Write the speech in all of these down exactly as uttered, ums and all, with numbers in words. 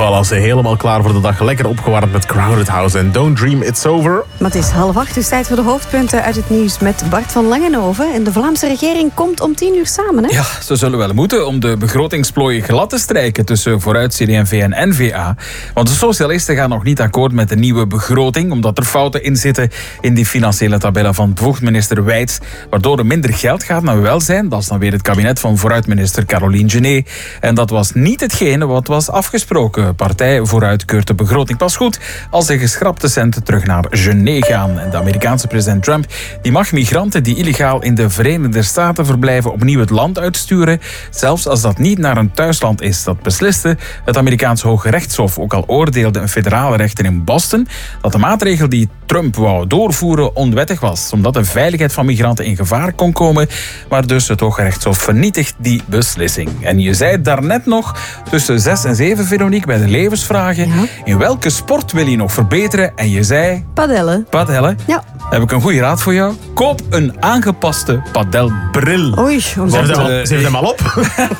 Voilà, ze helemaal klaar voor de dag. Lekker opgewarmd met Crowded House en Don't Dream It's Over. Maar het is half acht, dus tijd voor de hoofdpunten uit het nieuws met Bart van Langenhoven. En de Vlaamse regering komt om tien uur samen, hè? Ja, ze zullen wel moeten om de begrotingsplooien glad te strijken tussen Vooruit, C D en V en N V A. Want de socialisten gaan nog niet akkoord met de nieuwe begroting, omdat er fouten in zitten in die financiële tabellen van bevoegd minister Wijts, waardoor er minder geld gaat naar welzijn. Dat is dan weer het kabinet van Vooruit-minister Caroline Genet. En dat was niet hetgene wat was afgesproken. Partij Vooruit keurt de begroting pas goed als de geschrapte centen terug naar Genet gaan. En de Amerikaanse president Trump die mag migranten die illegaal in de Verenigde Staten verblijven opnieuw het land uitsturen, zelfs als dat niet naar een thuisland is. Dat besliste het Amerikaanse Hoge Rechtshof. Ook al oordeelde een federale rechter in Boston dat de maatregel die Trump wou doorvoeren onwettig was, omdat de veiligheid van migranten in gevaar kon komen. Maar dus het Hoge Rechtshof vernietigt die beslissing. En je zei daarnet nog, tussen zes en zeven, Veronique, bij de levensvragen, ja. In welke sport wil je nog verbeteren? En je zei... Padellen. Padellen? Ja. Heb ik een goede raad voor jou? Koop een aangepaste padelbril. Oei, Ze heeft hem al, ze heeft hem al op.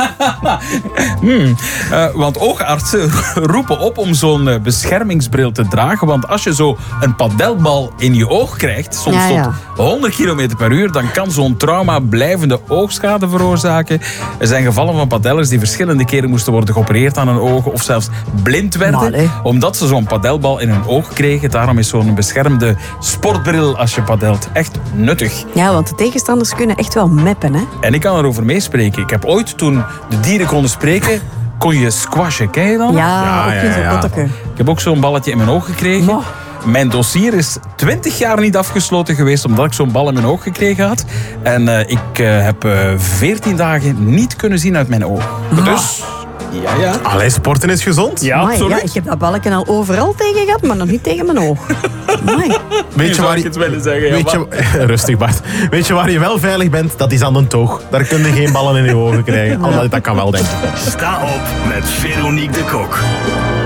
hmm. uh, want oogartsen roepen op om zo'n uh, beschermingsbril te dragen. Want als je zo een padelbal in je oog krijgt, soms ja, ja. tot honderd kilometer per uur, dan kan zo'n trauma blijvende oogschade veroorzaken. Er zijn gevallen van padellers die verschillende keren moesten worden geopereerd aan hun ogen of zelfs blind werden, Male. omdat ze zo'n padelbal in hun oog kregen. Daarom is zo'n beschermde sportbril als je padelt echt nuttig. Ja, want de tegenstanders kunnen echt wel meppen, hè? En ik kan erover meespreken. Ik heb ooit, toen de dieren konden spreken, kon je squashen. Ken je dat? Ja, Ja, ook ja, in zo'n ja. botteke. Ik heb ook zo'n balletje in mijn oog gekregen. Mo. Mijn dossier is twintig jaar niet afgesloten geweest omdat ik zo'n bal in mijn oog gekregen had. En uh, ik uh, heb uh, veertien dagen niet kunnen zien uit mijn oog. Dus... Ja, ja. Allee, sporten is gezond. Ja, Amai, absoluut. ja, ik heb dat balken al overal tegen gehad, maar nog niet tegen mijn oog. Amai. Weet je waar je... het willen zeggen? Weet je, rustig Bart. Weet je waar je wel veilig bent? Dat is aan de toog. Daar kun je geen ballen in je ogen krijgen. Alhoewel, dat kan wel, denk ik. Sta op met Veronique de Kok.